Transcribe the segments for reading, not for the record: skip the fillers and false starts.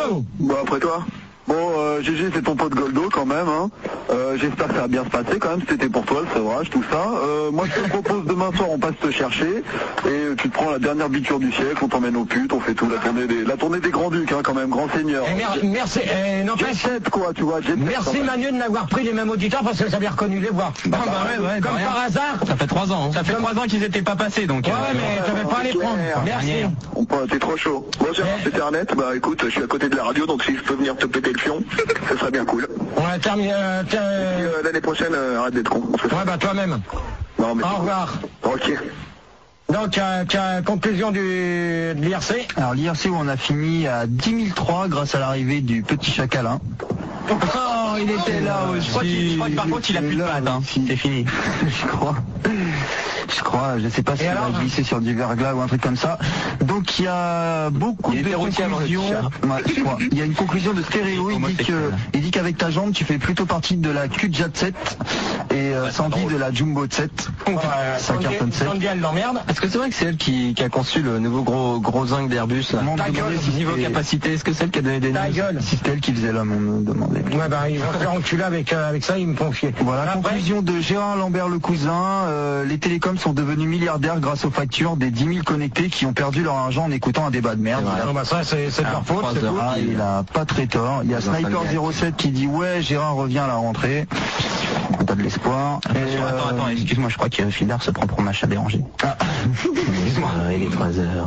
Yo. Bon, après toi. Bon, GG, c'est ton pote Goldo quand même, hein. J'espère que ça va bien se passer quand même, c'était pour toi le sevrage, tout ça. Moi je te propose demain soir on passe te chercher et tu te prends la dernière biture du siècle, on t'emmène au pute, on fait tout, la tournée des grands ducs, hein, quand même, grand seigneur. Merci, Jet quoi, tu vois, merci Manu de m'avoir pris les mêmes auditeurs parce que j'avais reconnu les voix. Ouais, comme par hasard. Ça fait 3 ans. Ça fait 3 ans qu'ils étaient pas passés donc. Ouais, mais je vais pas les prendre. Merci. T'es trop chaud. Bon, Gérard, c'était Arnett, bah écoute, je suis à côté de la radio donc si je peux venir te péter le fion, ça serait bien cool. On termine. L'année prochaine, arrête d'être con. Ouais, bah toi-même. Non, mais au revoir. Ok. Donc, conclusion de l'IRC. Alors l'IRC où on a fini à 10 003 grâce à l'arrivée du petit chacalin. Oh, il était là aussi. Je crois que par contre il a plus de pattes, hein. C'est fini. Je crois, je sais pas s'il a glissé sur du verglas ou un truc comme ça. Donc il y a beaucoup de conclusions. Ouais, je crois. Il y a une conclusion de Stéréo, il dit qu'avec ta jambe tu fais plutôt partie de la Q-Jet 7 et Sandy de la Jumbo 7. Ça cartonne 7. Sandy elle l'emmerde. Est-ce que c'est vrai que c'est elle qui a conçu le nouveau gros zinc d'Airbus là? Niveau capacité, est-ce que c'est elle qui a donné des news? Si c'est elle qui faisait l'homme, on me demandait. Ouais bah ils vont se faire enculer avec ça, ils me font fier. Voilà, conclusion de Gérard Lambert le cousin, les télécoms sont devenus milliardaires grâce aux factures des 10 000 connectés qui ont perdu leur argent en écoutant un débat de merde. Non, bah ça c'est de leur faute. Il a pas très tort. Il y a Sniper 07 qui dit ouais Gérard revient à la rentrée. Pas de l'espoir. Attends, excuse-moi, je crois que Fildar se prend pour match à déranger. Il est 3h.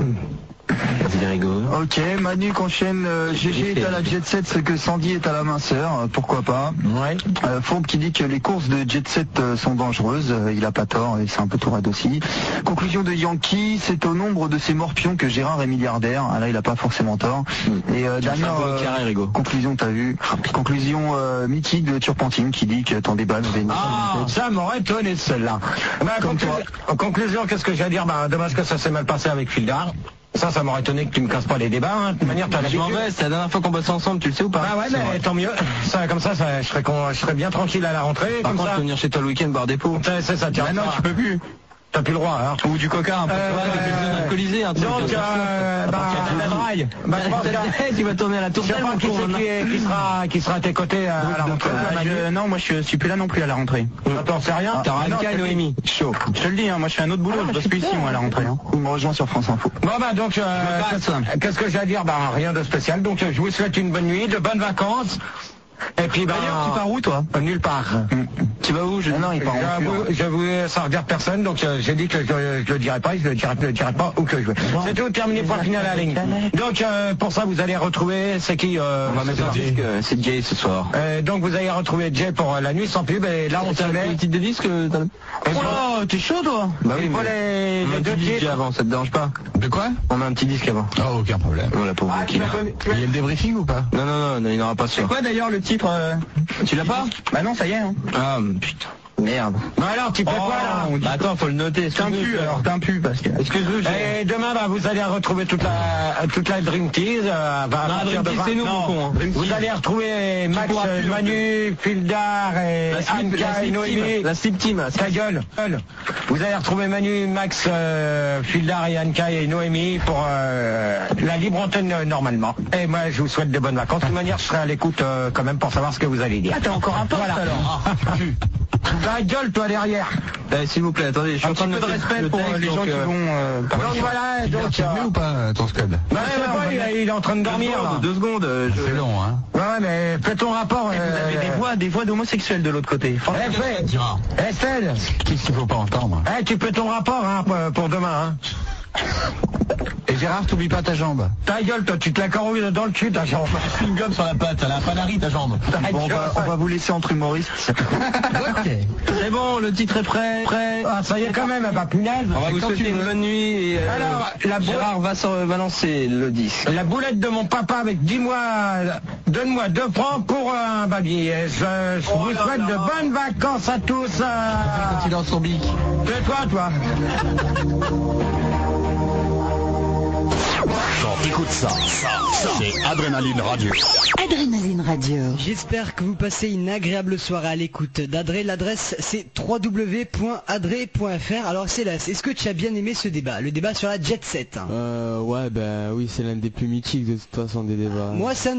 Ok, Manu qu'enchaîne, GG est à la Jet 7, ce que Sandy est à la minceur, pourquoi pas. Ouais. Fourbe qui dit que les courses de Jet 7 sont dangereuses, il a pas tort, et c'est un peu tout raide aussi. Conclusion de Yankee, c'est au nombre de ces morpions que Gérard est milliardaire, là il a pas forcément tort. Et dernière conclusion, t'as vu, conclusion mythique de Turpentine qui dit que ton débat nous vénère. Ça m'aurait étonné celle-là. En conclusion, qu'est-ce que j'ai à dire? Dommage que ça s'est mal passé avec Fildar. Ça m'aurait étonné que tu me casses pas les débats, hein. De toute manière, t'as l'habitude. C'est la dernière fois qu'on bosse ensemble, tu le sais ou pas? Bah ouais, mais tant mieux. Comme ça, je serais bien tranquille à la rentrée. Par contre, je peux venir chez toi le week-end boire des pots. C'est ça, tiens. Non, tu peux plus. T'as plus le droit, hein. Ou du coca, un peu. Alcoolisé, un truc. Donc, tu vas tourner à la tour. Je sais pas qui sera à tes côtés à la rentrée. Non, moi je suis plus là non plus à la rentrée. Attends, c'est rien. T'auras Anka et Noémie. Chaud. Je te le dis, hein, moi je fais un autre boulot, je bosse plus ici moi à la rentrée. Il me rejoint sur France Info. Bon donc, qu'est-ce que j'ai à dire? Rien de spécial. Donc je vous souhaite une bonne nuit, de bonnes vacances. Et puis d'ailleurs, tu pars où toi? Nulle part. Tu vas où? Non, il part en je vous, ça regarde personne, donc j'ai dit que je le dirai pas, je le dirai pas où que je veux. C'est tout, terminé, point final à la ligne. Donc pour ça vous allez retrouver, c'est qui on va mettre un disque, c'est Jay ce soir. Donc vous allez retrouver Jay pour la nuit sans pub, et là on se met. Le titre de disque. Oh, t'es chaud toi? Bah oui, les deux titres avant, ça te dérange pas? De quoi? On met un petit disque avant. Ah, aucun problème. Voilà pour vous. Il y a le débriefing ou pas? Non, il n'y aura pas ça. C'est quoi d'ailleurs le titre? Tu l'as pas? Bah non, ça y est. Hein. Ah putain. Merde. Bah alors, tu fais quoi là? Bah attends, faut le noter. T'es un pu alors, t'es un pu parce que. Excuse-moi. Et demain, vous allez retrouver toute la Dream Tease. Dream Tease, c'est nous, mon con. Vous allez retrouver Max, Manu, Fildar et Anka et Noémie. La Slip Team. Ta gueule. Vous allez retrouver Manu, Max, Fildar et Anka et Noémie pour la libre antenne normalement. Et moi, je vous souhaite de bonnes vacances. De toute manière, je serai à l'écoute quand même pour savoir ce que vous allez dire. Ah, t'as encore un poste alors. Ta gueule, toi, derrière. S'il vous plaît, attendez, je suis en train de peu de respect pour les gens qui vont... Donc voilà, donc... Tu mets ou pas ton scud? Bah, je sais pas, il est en train de dormir, là. 2 secondes. C'est long, hein. Ouais, mais fais ton rapport. Vous avez des voix d'homosexuels de l'autre côté. Estelle. Qu'est-ce qu'il faut pas entendre? Tu fais ton rapport, hein, pour demain, hein. Et Gérard, t'oublies pas ta jambe. Ta gueule, toi, tu te la corrouilles dans le cul, ta jambe. Une gomme sur la patte, elle a un panari, ta jambe. Bon, on va vous laisser entre humoristes. Ok. C'est bon, le titre est prêt. Ah, ça y est quand même, bah punaise. On va vous souhaiter une bonne nuit. Et, alors, Gérard va lancer le disque. La boulette de mon papa avec 10 mois, donne-moi 2 francs pour un babier. Je vous souhaite de bonnes vacances à tous. Quand il est dans son bic. Tais-toi, toi. Quand t'écoutes ça, c'est Adrénaline Radio. Adrénaline Radio. J'espère que vous passez une agréable soirée à l'écoute d'Adré. L'adresse c'est www.adré.fr. Alors c'est là, est-ce que tu as bien aimé ce débat? Le débat sur la Jet 7 Ouais, bah oui, c'est l'un des plus mythiques de toute façon des débats. Moi, c'est